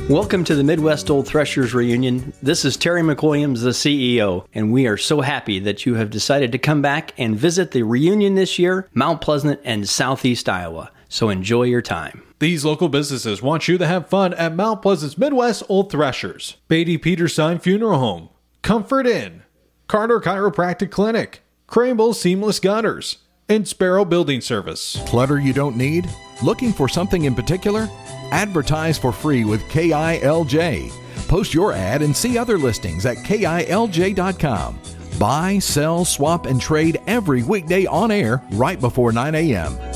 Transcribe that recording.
Welcome to the Midwest Old Threshers Reunion. This is Terry McWilliams, the CEO, and we are so happy that you have decided to come back and visit the reunion this year, Mount Pleasant and Southeast Iowa. So enjoy your time. These local businesses want you to have fun at Mount Pleasant's Midwest Old Threshers, Beatty Peterstein Funeral Home, Comfort Inn, Carter Chiropractic Clinic, Crable Seamless Gutters, and Sparrow Building Service. Clutter you don't need? Looking for something in particular? Advertise for free with KILJ. Post your ad and see other listings at KILJ.com. Buy, sell, swap, and trade every weekday on air right before 9 a.m.